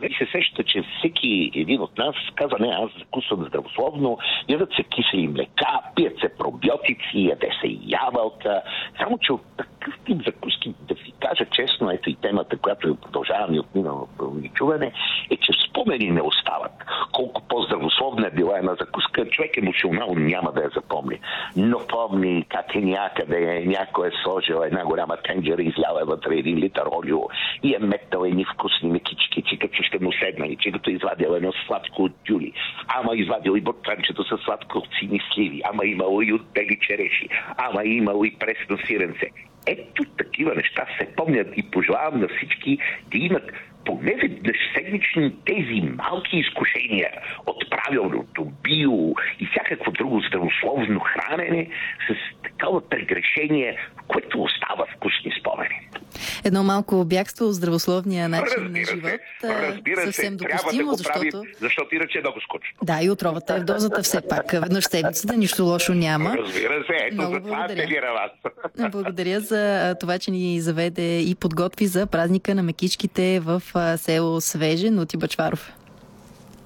Нали се сещате, че всеки един от нас казва: не, аз закусвам здравословно, ядат се кисели млека, пият се пробиотици, яде се ябълка. Само че от такъв тип закуски, да ви кажа честно, ето и темата, която продължаваме от миналото ни чуване, е, че спомени не остават. Колко по-здравословна е била една закуска, човек емоционално няма да я запомни. Но помни как е някъде, някой е сложил една голяма тенджера, изляла вътре 1 литър олио и е метнал едни вкусни мекички, като ще му седнали, че като извадил едно сладко от тюли, ама извадил и бутанчето с сладкосини сливи, ама имало и от бели череши, ама имало и пресно сиренце. Ето такива неща се помнят и пожелавам на всички да имат поне веднъж седмично тези малки изкушения от правилното био и всякакво друго здравословно хранене с такова прегрешение, което остава вкусни спомени. Едно малко бягство от здравословния начин на живот. Разбира съвсем се, допустимо, трябва да го правим, защото иначе е много скучно. Да, и отровата е в дозата все пак. Веднъж седмицата, нищо лошо няма. Разбира се, ето за това апелира вас. Благодаря за това, че ни заведе и подготви за празника на мекичките в село Свеже, Нути Бъчваров.